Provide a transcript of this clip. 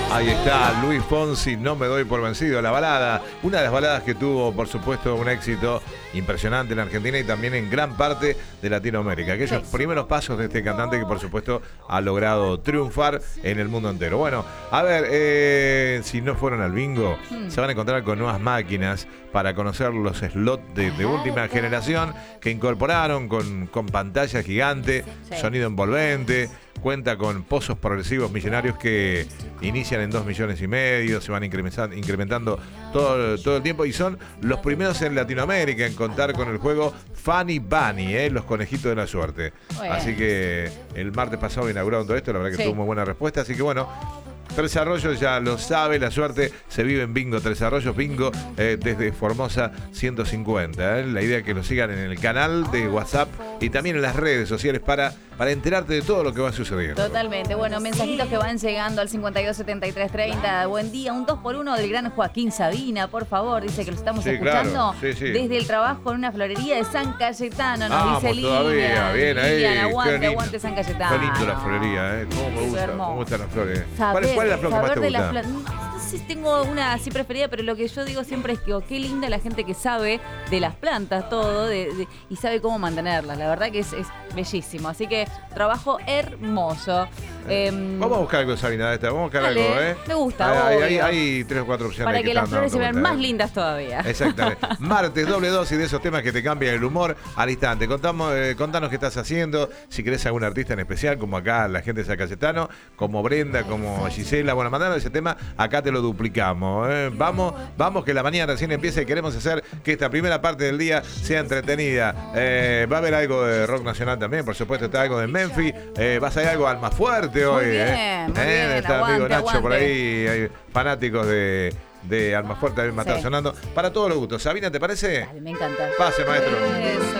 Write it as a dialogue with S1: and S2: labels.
S1: Ahí está, Luis Fonsi, No me doy por vencido, la balada, una de las baladas que tuvo, por supuesto, un éxito impresionante en Argentina y también en gran parte de Latinoamérica. Aquellos primeros pasos de este cantante que, por supuesto, ha logrado triunfar en el mundo entero. Bueno, a ver, si no fueron al bingo, se van a encontrar con nuevas máquinas para conocer los slots de última generación que incorporaron con pantalla gigante, sonido envolvente. Cuenta con pozos progresivos millonarios que inician en 2,5 millones, se van incrementando todo el tiempo y son los primeros en Latinoamérica en contar con el juego Funny Bunny, los conejitos de la suerte. Así que el martes pasado inauguraron todo esto, la verdad que tuvo muy buena respuesta, así que bueno. Tres Arroyos ya lo sabe, la suerte se vive en Bingo Tres Arroyos, Bingo desde Formosa 150. La idea es que lo sigan en el canal de WhatsApp y también en las redes sociales para enterarte de todo lo que va sucediendo.
S2: Totalmente. Bueno, mensajitos que van llegando al 527330. Buen día, un 2x1 del gran Joaquín Sabina, por favor. Dice que lo estamos escuchando desde el trabajo en una florería de San Cayetano. Nos dice Lilian.
S1: Todavía, bien ahí.
S2: Aguante San Cayetano.
S1: Qué lindo la florería, cómo me gustan las flores. ¿Cuál es la flor que más te gusta?
S2: No sé si tengo una así preferida, pero lo que yo digo siempre es que qué linda la gente que sabe de las plantas, todo, y sabe cómo mantenerlas. La verdad que es bellísimo. Así que trabajo hermoso.
S1: Vamos a buscar algo, Sabina, de esta. Vamos a buscar algo,
S2: Me gusta,
S1: hay 3 o 4 opciones.
S2: Para que las flores se vean más lindas todavía.
S1: Exactamente. Martes, doble dosis de esos temas que te cambian el humor al instante. Contanos qué estás haciendo, si querés algún artista en especial, como acá la gente de San Cayetano, como Brenda, como Gisela. Bueno, mandanos ese tema, acá te lo duplicamos. Vamos que la mañana recién empieza y queremos hacer que esta primera parte del día sea entretenida. Va a haber algo de rock nacional también, por supuesto, está algo de Memphis. Va a ser algo de Almafuerte hoy.
S2: Muy bien,
S1: está
S2: aguante,
S1: amigo Nacho
S2: aguante.
S1: por ahí, hay fanáticos de Almafuerte también va a estar sonando. Para todos los gustos. Sabina, ¿te parece?
S2: Dale, me encanta.
S1: Pase, maestro.
S2: Eso.